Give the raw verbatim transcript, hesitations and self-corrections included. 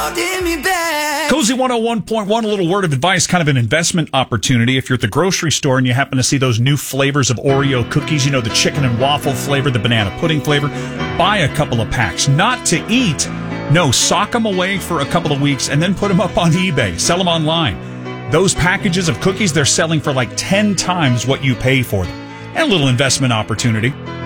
holding me back. Cozy one oh one point one, a little word of advice, kind of an investment opportunity. If you're at the grocery store and you happen to see those new flavors of Oreo cookies, you know, the chicken and waffle flavor, the banana pudding flavor, buy a couple of packs. Not to eat. No, sock them away for a couple of weeks and then put them up on eBay. Sell them online. Those packages of cookies, they're selling for like ten times what you pay for them. And a little investment opportunity.